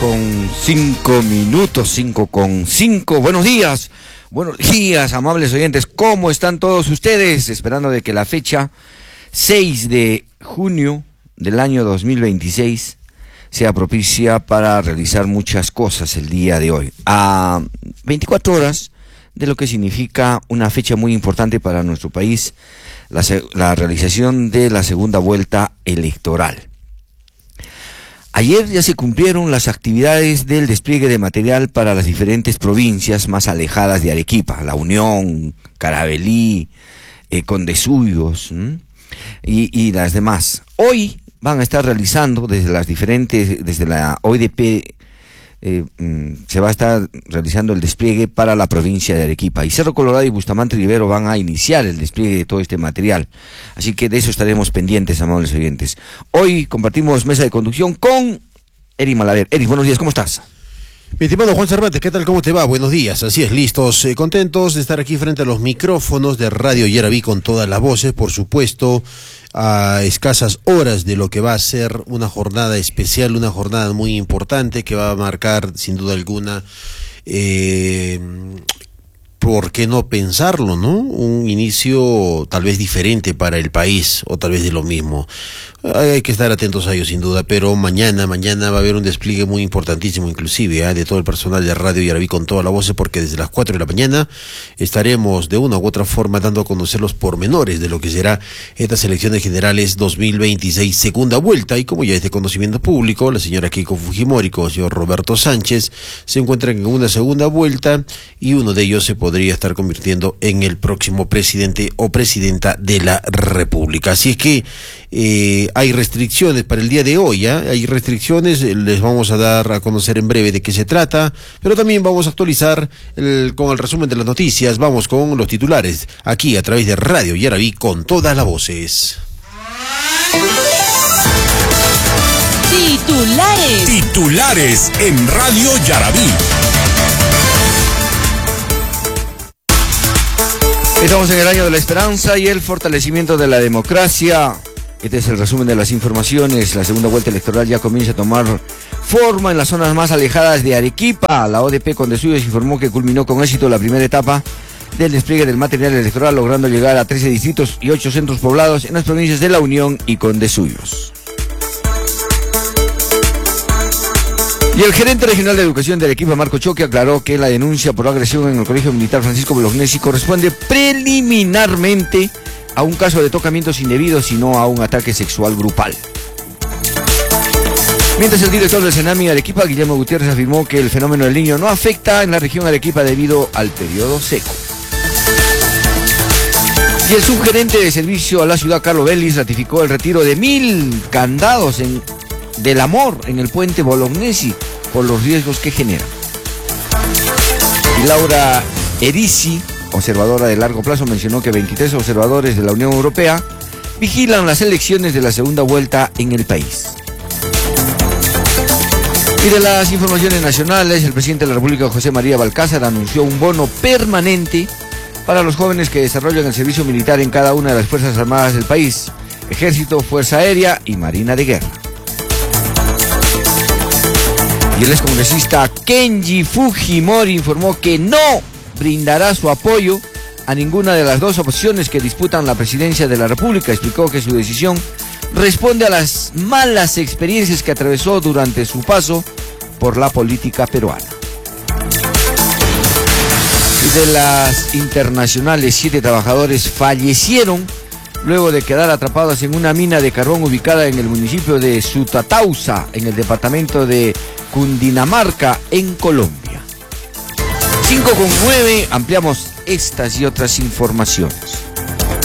5:05, 5:05. Buenos días, amables oyentes. ¿Cómo están todos ustedes? Esperando de que la fecha 6 de junio del año 2026 sea propicia para realizar muchas cosas el día de hoy. A 24 horas de lo que significa una fecha muy importante para nuestro país, la realización de la segunda vuelta electoral. Ayer ya se cumplieron las actividades del despliegue de material para las diferentes provincias más alejadas de Arequipa, La Unión, Carabalí, Condesuyos y las demás. Hoy van a estar realizando desde la OEDP, se va a estar realizando el despliegue para la provincia de Arequipa. Y Cerro Colorado y Bustamante Rivero van a iniciar el despliegue de todo este material. Así que de eso estaremos pendientes, amables oyentes. Hoy compartimos mesa de conducción con Eri Malaver. Eri, buenos días, ¿cómo estás? Mi estimado Juan Cervantes, ¿qué tal? ¿Cómo te va? Buenos días, así es, listos, contentos de estar aquí frente a los micrófonos de Radio Yaraví con todas las voces, por supuesto, a escasas horas de lo que va a ser una jornada especial, una jornada muy importante que va a marcar, sin duda alguna, ¿por qué no pensarlo, no? Un inicio tal vez diferente para el país, o tal vez de lo mismo. Hay que estar atentos a ello, sin duda, pero mañana va a haber un despliegue muy importantísimo, inclusive, de todo el personal de Radio Yaraví con toda la voz, porque desde las 4 de la mañana estaremos de una u otra forma dando a conocer los pormenores de lo que será estas elecciones generales 2026, segunda vuelta, y como ya es de conocimiento público, la señora Keiko Fujimori con el señor Roberto Sánchez se encuentran en una segunda vuelta, y uno de ellos se podría estar convirtiendo en el próximo presidente o presidenta de la República. Así es que hay restricciones para el día de hoy, hay restricciones, les vamos a dar a conocer en breve de qué se trata, pero también vamos a actualizar con el resumen de las noticias. Vamos con los titulares, aquí a través de Radio Yaraví con todas las voces. Titulares en Radio Yaraví. Estamos en el año de la esperanza y el fortalecimiento de la democracia. Este es el resumen de las informaciones. La segunda vuelta electoral ya comienza a tomar forma en las zonas más alejadas de Arequipa. La ODP Condesuyos informó que culminó con éxito la primera etapa del despliegue del material electoral, logrando llegar a 13 distritos y 8 centros poblados en las provincias de La Unión y Condesuyos. Y el gerente regional de educación de Arequipa, Marco Choque, aclaró que la denuncia por agresión en el Colegio Militar Francisco Bolognesi corresponde preliminarmente a un caso de tocamientos indebidos y no a un ataque sexual grupal. Mientras el director del Senami Arequipa, Guillermo Gutiérrez, afirmó que el fenómeno del Niño no afecta en la región Arequipa debido al periodo seco. Y el subgerente de servicio a la ciudad, Carlos Vélez, ratificó el retiro de 1.000 candados del amor en el puente Bolognesi por los riesgos que genera. Y Laura Erici, observadora de largo plazo, mencionó que 23 observadores de la Unión Europea vigilan las elecciones de la segunda vuelta en el país. Y de las informaciones nacionales, el presidente de la República, José María Balcázar, anunció un bono permanente para los jóvenes que desarrollan el servicio militar en cada una de las Fuerzas Armadas del país: Ejército, Fuerza Aérea y Marina de Guerra. Y el excongresista Kenji Fujimori informó que no brindará su apoyo a ninguna de las dos opciones que disputan la presidencia de la República. Explicó que su decisión responde a las malas experiencias que atravesó durante su paso por la política peruana. Y de las internacionales, 7 trabajadores fallecieron luego de quedar atrapados en una mina de carbón ubicada en el municipio de Sutatausa, en el departamento de Cundinamarca, en Colombia. 5:09, ampliamos estas y otras informaciones.